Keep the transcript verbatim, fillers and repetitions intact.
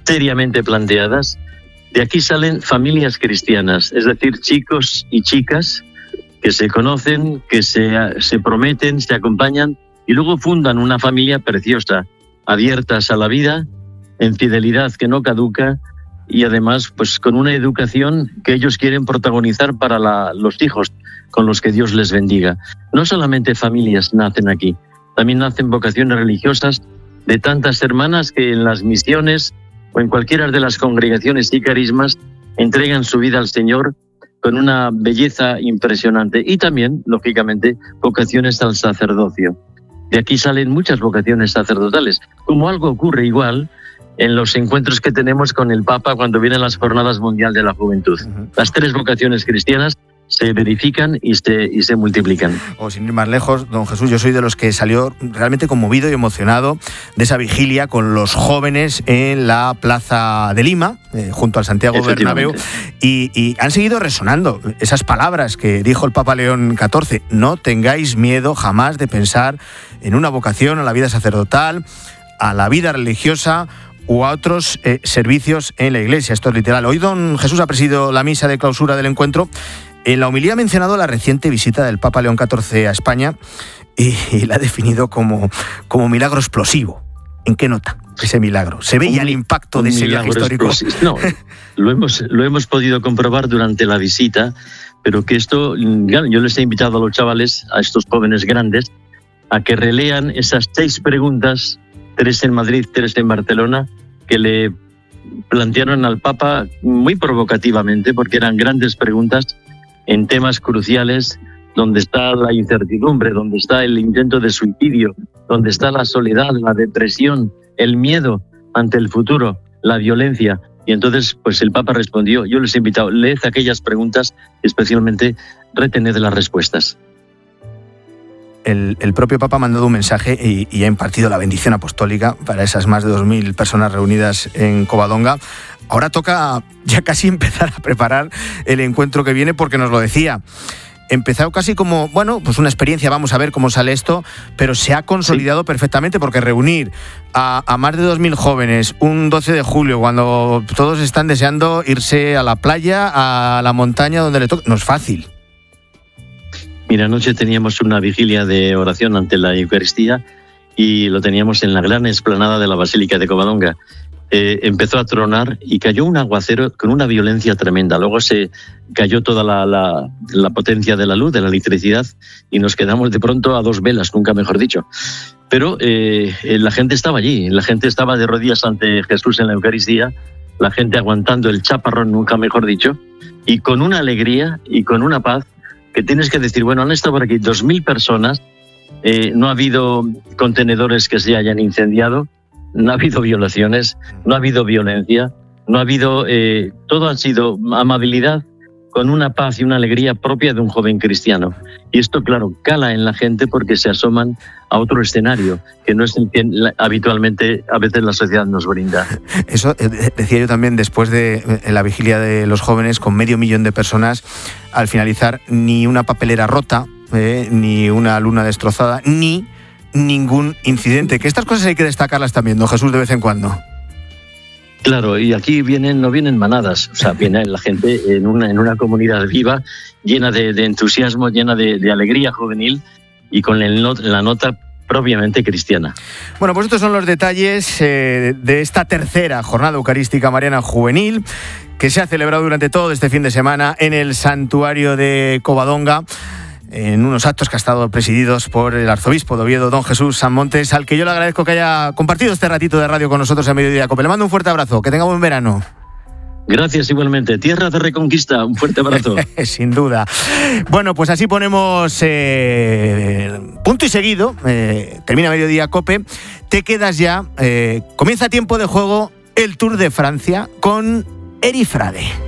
seriamente planteadas. De aquí salen familias cristianas, es decir, chicos y chicas que se conocen, que se, se prometen, se acompañan y luego fundan una familia preciosa, abiertas a la vida, en fidelidad que no caduca y además pues con una educación que ellos quieren protagonizar para la, los hijos con los que Dios les bendiga. No solamente familias nacen aquí, también nacen vocaciones religiosas de tantas hermanas que en las misiones o en cualquiera de las congregaciones y carismas entregan su vida al Señor con una belleza impresionante y también, lógicamente, vocaciones al sacerdocio. De aquí salen muchas vocaciones sacerdotales, como algo ocurre igual en los encuentros que tenemos con el Papa cuando vienen las Jornadas Mundial de la Juventud. Uh-huh. Las tres vocaciones cristianas se verifican y se, y se multiplican. O sin ir más lejos, don Jesús, yo soy de los que salió realmente conmovido y emocionado de esa vigilia con los jóvenes en la Plaza de Lima, eh, junto al Santiago Bernabéu, y, y han seguido resonando esas palabras que dijo el Papa León catorce, no tengáis miedo jamás de pensar en una vocación a la vida sacerdotal, a la vida religiosa o a otros eh, servicios en la Iglesia. Esto es literal. Hoy don Jesús ha presidido la misa de clausura del encuentro. En la homilía ha mencionado la reciente visita del Papa León catorce a España y, y la ha definido como, como milagro explosivo. ¿En qué nota ese milagro? ¿Se veía el impacto de ese viaje histórico? No, lo hemos, lo hemos podido comprobar durante la visita, pero que esto, claro, yo les he invitado a los chavales, a estos jóvenes grandes, a que relean esas seis preguntas, tres en Madrid, tres en Barcelona, que le plantearon al Papa muy provocativamente, porque eran grandes preguntas en temas cruciales, donde está la incertidumbre, donde está el intento de suicidio, donde está la soledad, la depresión, el miedo ante el futuro, la violencia. Y entonces, pues el Papa respondió, yo les he invitado, leed aquellas preguntas, especialmente retened las respuestas. El, el propio Papa ha mandado un mensaje y, y ha impartido la bendición apostólica para esas más de dos mil personas reunidas en Covadonga. Ahora toca ya casi empezar a preparar el encuentro que viene, porque nos lo decía. Empezado casi como, bueno, pues una experiencia, vamos a ver cómo sale esto, pero se ha consolidado sí. perfectamente, porque reunir a, a más de dos mil jóvenes un doce de julio, cuando todos están deseando irse a la playa, a la montaña, donde le toque, no es fácil. Mira, anoche teníamos una vigilia de oración ante la Eucaristía y lo teníamos en la gran explanada de la Basílica de Covadonga. Eh, empezó a tronar y cayó un aguacero con una violencia tremenda. Luego se cayó toda la, la, la potencia de la luz, de la electricidad, y nos quedamos de pronto a dos velas, nunca mejor dicho. Pero eh, la gente estaba allí, la gente estaba de rodillas ante Jesús en la Eucaristía, la gente aguantando el chaparrón, nunca mejor dicho, y con una alegría y con una paz que tienes que decir, bueno, han estado por aquí dos mil personas, eh, no ha habido contenedores que se hayan incendiado, no ha habido violaciones, no ha habido violencia, no ha habido... Eh, todo ha sido amabilidad con una paz y una alegría propia de un joven cristiano. Y esto, claro, cala en la gente porque se asoman a otro escenario que no es el que habitualmente a veces la sociedad nos brinda. Eso eh, decía yo también después de la vigilia de los jóvenes con medio millón de personas, al finalizar ni una papelera rota, eh, ni una luna destrozada, ni ningún incidente. Que estas cosas hay que destacarlas también, ¿no, Jesús, de vez en cuando? Claro, y aquí vienen, no vienen manadas, o sea, viene la gente en una, en una comunidad viva, llena de, de entusiasmo, llena de, de alegría juvenil y con el not, la nota propiamente cristiana. Bueno, pues estos son los detalles eh, de esta tercera jornada eucarística mariana juvenil que se ha celebrado durante todo este fin de semana en el santuario de Covadonga, en unos actos que han estado presididos por el arzobispo de Oviedo, don Jesús Sanmontes, al que yo le agradezco que haya compartido este ratito de radio con nosotros en Mediodía Cope. Le mando un fuerte abrazo, que tenga buen verano. Gracias, igualmente. Tierra de Reconquista, un fuerte abrazo. Sin duda. Bueno, pues así ponemos eh, punto y seguido. Eh, termina Mediodía Cope. Te quedas ya. Eh, comienza tiempo de juego el Tour de Francia con Eri Frade.